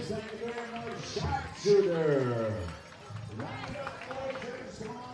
Thank you very much, sharpshooter. Round of applause,